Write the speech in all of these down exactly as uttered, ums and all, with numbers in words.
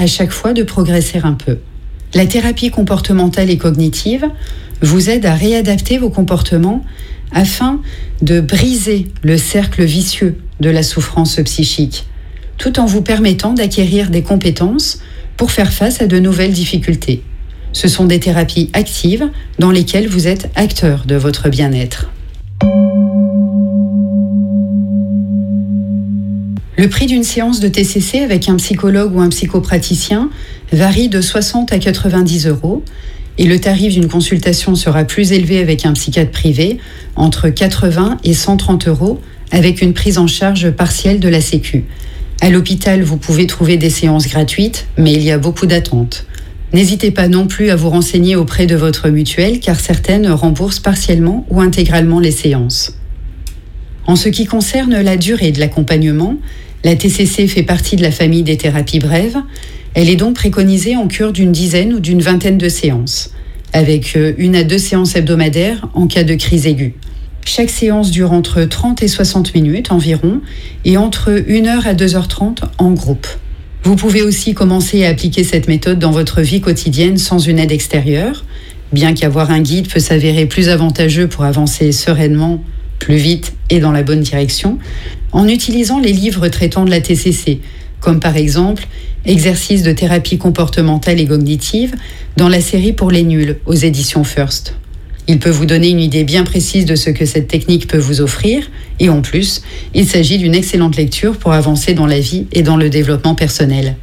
à chaque fois de progresser un peu. La thérapie comportementale et cognitive vous aide à réadapter vos comportements afin de briser le cercle vicieux de la souffrance psychique, tout en vous permettant d'acquérir des compétences pour faire face à de nouvelles difficultés. Ce sont des thérapies actives dans lesquelles vous êtes acteur de votre bien-être. Le prix d'une séance de T C C avec un psychologue ou un psychopraticien varie de soixante à quatre-vingt-dix euros et le tarif d'une consultation sera plus élevé avec un psychiatre privé, entre quatre-vingts et cent trente euros, avec une prise en charge partielle de la Sécu. À l'hôpital, vous pouvez trouver des séances gratuites, mais il y a beaucoup d'attentes. N'hésitez pas non plus à vous renseigner auprès de votre mutuelle, car certaines remboursent partiellement ou intégralement les séances. En ce qui concerne la durée de l'accompagnement, la T C C fait partie de la famille des thérapies brèves. Elle est donc préconisée en cure d'une dizaine ou d'une vingtaine de séances, avec une à deux séances hebdomadaires en cas de crise aiguë. Chaque séance dure entre trente et soixante minutes environ, et entre une heure à deux heures trente en groupe. Vous pouvez aussi commencer à appliquer cette méthode dans votre vie quotidienne sans une aide extérieure, bien qu'avoir un guide peut s'avérer plus avantageux pour avancer sereinement, plus vite et dans la bonne direction, en utilisant les livres traitant de la T C C, comme par exemple Exercices de thérapie comportementale et cognitive dans la série Pour les nuls aux éditions First. Il peut vous donner une idée bien précise de ce que cette technique peut vous offrir et en plus, il s'agit d'une excellente lecture pour avancer dans la vie et dans le développement personnel.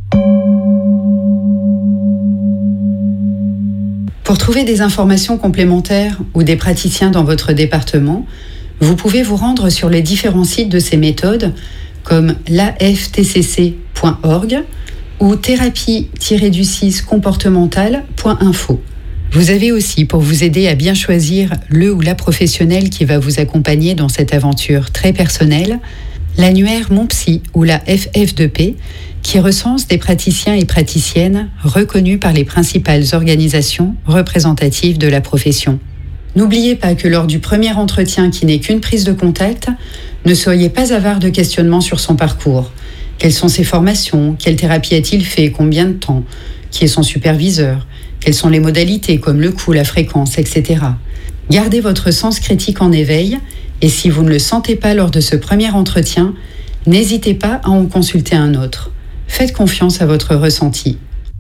Pour trouver des informations complémentaires ou des praticiens dans votre département, vous pouvez vous rendre sur les différents sites de ces méthodes comme l'A F T C C point org ou thérapie du six comportementale point info. Vous avez aussi, pour vous aider à bien choisir le ou la professionnelle qui va vous accompagner dans cette aventure très personnelle, l'annuaire Mon Psy ou la F F deux P, qui recense des praticiens et praticiennes reconnus par les principales organisations représentatives de la profession. N'oubliez pas que lors du premier entretien qui n'est qu'une prise de contact, ne soyez pas avare de questionnements sur son parcours. Quelles sont ses formations? Quelle thérapie a-t-il fait? Combien de temps? Qui est son superviseur? Quelles sont les modalités comme le coût, la fréquence, et cetera. Gardez votre sens critique en éveil et si vous ne le sentez pas lors de ce premier entretien, n'hésitez pas à en consulter un autre. Faites confiance à votre ressenti.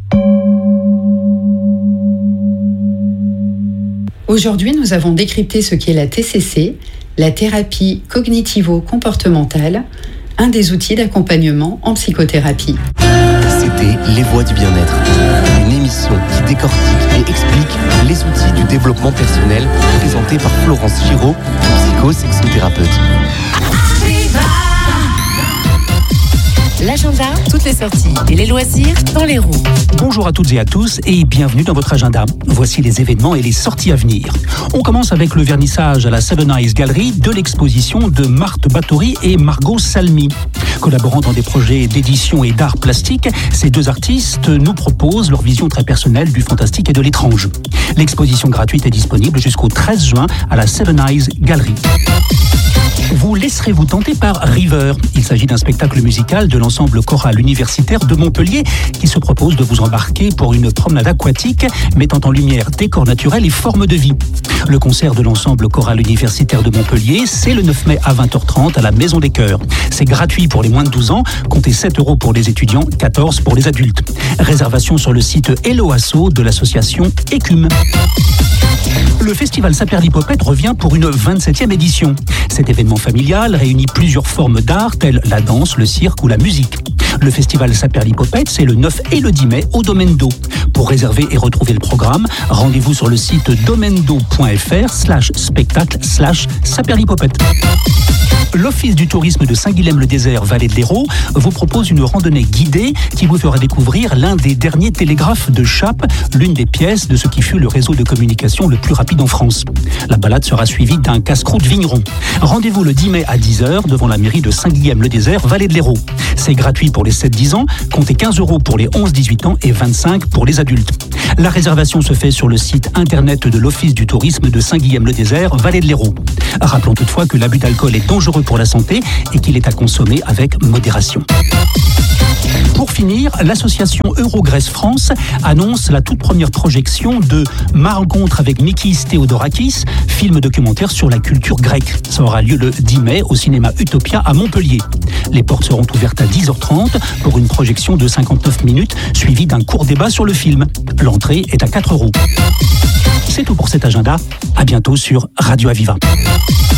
Aujourd'hui, nous avons décrypté ce qu'est la T C C, la thérapie cognitivo-comportementale, un des outils d'accompagnement en psychothérapie. C'était Les Voix du Bien-être, une émission qui décortique et explique les outils du développement personnel présentée par Florence Giraud, psychosexothérapeute. L'agenda, toutes les sorties et les loisirs dans les roues. Bonjour à toutes et à tous et bienvenue dans votre agenda. Voici les événements et les sorties à venir. On commence avec le vernissage à la Seven Eyes Gallery de l'exposition de Marthe Báthory et Margot Salmy. Collaborant dans des projets d'édition et d'art plastique, ces deux artistes nous proposent leur vision très personnelle du fantastique et de l'étrange. L'exposition gratuite est disponible jusqu'au treize juin à la Seven Eyes Gallery. Vous laisserez-vous tenter par River. Il s'agit d'un spectacle musical de l'ensemble choral universitaire de Montpellier qui se propose de vous embarquer pour une promenade aquatique mettant en lumière décors naturels et formes de vie. Le concert de l'ensemble choral universitaire de Montpellier, c'est le neuf mai à vingt heures trente à la Maison des Chœurs. C'est gratuit pour les moins de douze ans, comptez sept euros pour les étudiants, quatorze pour les adultes. Réservation sur le site Hello Asso de l'association Écume. Le festival Saperlipopette revient pour une vingt-septième édition. Cet événement familial réunit plusieurs formes d'art telles la danse, le cirque ou la musique. Le festival Saperlipopette, c'est le neuf et le dix mai au Domaine d'eau. Pour réserver et retrouver le programme, rendez-vous sur le site domained'eau.fr slash spectacle slash Saperlipopette. L'Office du tourisme de Saint-Guilhem-le-Désert, Vallée de l'Hérault, vous propose une randonnée guidée qui vous fera découvrir l'un des derniers télégraphes de Chappe, l'une des pièces de ce qui fut le réseau de communication le plus rapide en France. La balade sera suivie d'un casse-croûte vigneron. Rendez-vous le dix mai à dix heures devant la mairie de Saint-Guilhem-le-Désert, Vallée de l'Hérault. C'est gratuit pour les sept à dix ans, comptez quinze euros pour les onze à dix-huit ans et vingt-cinq pour les adultes. La réservation se fait sur le site internet de l'Office du tourisme de Saint-Guilhem-le-Désert, Vallée de l'Hérault. Rappelons toutefois que l'abus d'alcool est dangereux pour la santé et qu'il est à consommer avec modération. Pour finir, l'association Eurogrèce France annonce la toute première projection de Ma rencontre avec Mikis Theodorakis, film documentaire sur la culture grecque. Ça aura lieu le dix mai au cinéma Utopia à Montpellier. Les portes seront ouvertes à dix heures trente pour une projection de cinquante-neuf minutes suivie d'un court débat sur le film. L'entrée est à quatre euros. C'est tout pour cet agenda. À bientôt sur Radio Aviva.